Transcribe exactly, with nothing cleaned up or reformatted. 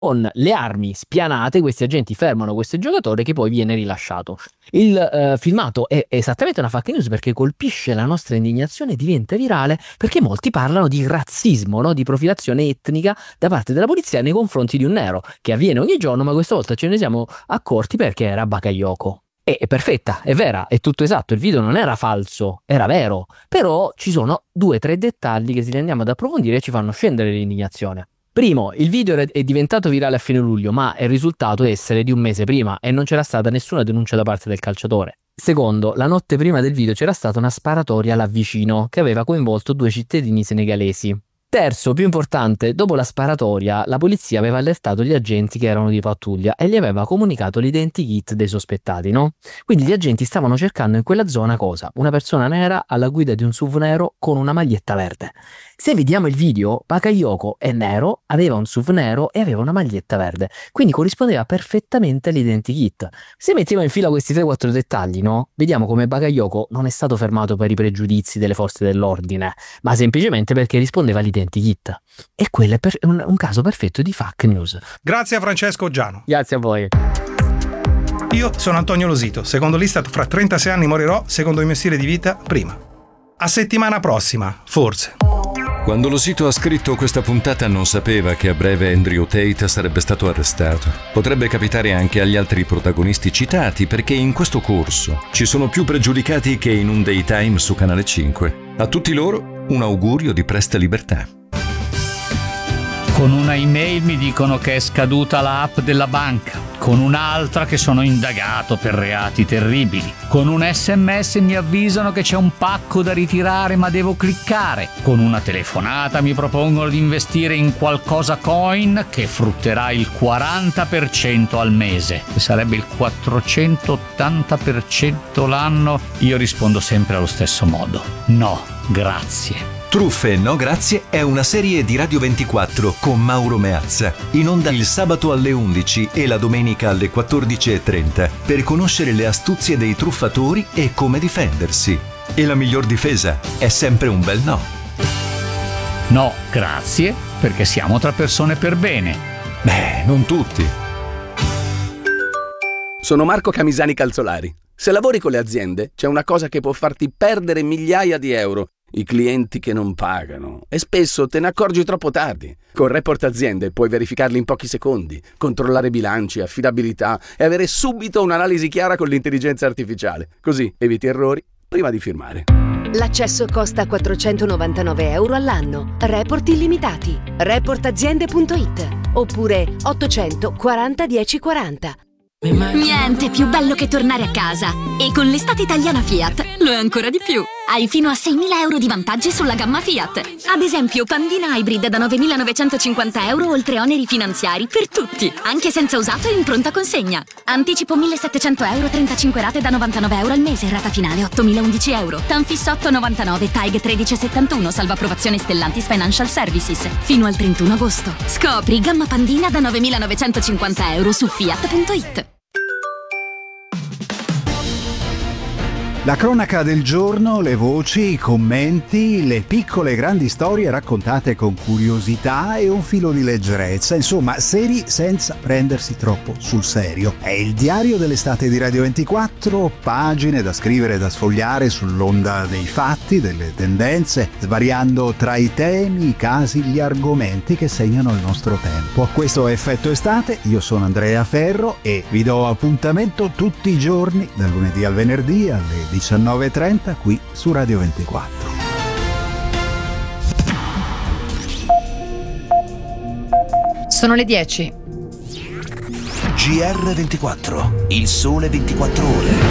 Con le armi spianate questi agenti fermano questo giocatore che poi viene rilasciato. Il eh, filmato è esattamente una fake news perché colpisce la nostra indignazione e diventa virale perché molti parlano di razzismo, no? Di profilazione etnica da parte della polizia nei confronti di un nero, che avviene ogni giorno, ma questa volta ce ne siamo accorti perché era Bakayoko. E è perfetta, è vera, è tutto esatto, il video non era falso, era vero, però ci sono due o tre dettagli che se li andiamo ad approfondire ci fanno scendere l'indignazione. Primo, il video è diventato virale a fine luglio, ma è risultato essere di un mese prima e non c'era stata nessuna denuncia da parte del calciatore. Secondo, la notte prima del video c'era stata una sparatoria là vicino che aveva coinvolto due cittadini senegalesi. Terzo, più importante, dopo la sparatoria la polizia aveva allertato gli agenti che erano di pattuglia e gli aveva comunicato l'identikit dei sospettati, no? Quindi gli agenti stavano cercando in quella zona cosa? Una persona nera alla guida di un S U V nero con una maglietta verde. Se vediamo il video, Bakayoko è nero, aveva un S U V nero e aveva una maglietta verde, quindi corrispondeva perfettamente all'identikit. Se mettiamo in fila questi tre quattro dettagli, no? Vediamo come Bakayoko non è stato fermato per i pregiudizi delle forze dell'ordine, ma semplicemente perché rispondeva all'identikit. E quello è per un, un caso perfetto di fake news. Grazie a Francesco Giano. Grazie a voi. Io sono Antonio Losito. Secondo l'Istat fra trentasei anni morirò, secondo il mio stile di vita prima. A settimana prossima, forse. Quando Losito ha scritto questa puntata non sapeva che a breve Andrew Tate sarebbe stato arrestato. Potrebbe capitare anche agli altri protagonisti citati perché in questo corso ci sono più pregiudicati che in un daytime su Canale cinque. A tutti loro un augurio di presta libertà. Con una email mi dicono che è scaduta l'app della banca, con un'altra che sono indagato per reati terribili, con un sms mi avvisano che c'è un pacco da ritirare ma devo cliccare, con una telefonata mi propongono di investire in qualcosa coin che frutterà il quaranta per cento al mese, che sarebbe il quattrocentottanta per cento l'anno. Io rispondo sempre allo stesso modo: no, grazie. Truffe no grazie è una serie di Radio ventiquattro con Mauro Meazza, in onda il sabato alle undici e la domenica alle quattordici e trenta, per conoscere le astuzie dei truffatori e come difendersi. E la miglior difesa è sempre un bel no. No, grazie, perché siamo tra persone per bene. Beh, non tutti. Sono Marco Camisani Calzolari. Se lavori con le aziende, c'è una cosa che può farti perdere migliaia di euro: i clienti che non pagano, e spesso te ne accorgi troppo tardi. Con Report Aziende puoi verificarli in pochi secondi, controllare bilanci, affidabilità e avere subito un'analisi chiara con l'intelligenza artificiale. Così eviti errori prima di firmare. L'accesso costa quattrocentonovantanove euro all'anno. Report illimitati. report aziende punto it oppure ottocento quaranta dieci quaranta. Niente più bello che tornare a casa. E con l'estate italiana Fiat lo è ancora di più. Hai fino a seimila euro di vantaggi sulla gamma Fiat. Ad esempio Pandina Hybrid da novemilanovecentocinquanta euro oltre oneri finanziari per tutti, anche senza usato e in pronta consegna. Anticipo millesettecento euro, trentacinque rate da novantanove euro al mese, rata finale ottomilaundici euro. Tanfis otto novantanove, Taig tredici settantuno, salva approvazione Stellantis Financial Services. Fino al trentuno agosto. Scopri gamma Pandina da novemilanovecentocinquanta euro su fiat punto it. La cronaca del giorno, le voci, i commenti, le piccole e grandi storie raccontate con curiosità e un filo di leggerezza, insomma, seri senza prendersi troppo sul serio. È il diario dell'estate di Radio ventiquattro, pagine da scrivere e da sfogliare sull'onda dei fatti, delle tendenze, svariando tra i temi, i casi, gli argomenti che segnano il nostro tempo. Questo è Effetto Estate, io sono Andrea Ferro e vi do appuntamento tutti i giorni, dal lunedì al venerdì alle diciannove e trenta qui su Radio ventiquattro. Sono le dieci. G R ventiquattro, il sole ventiquattro ore.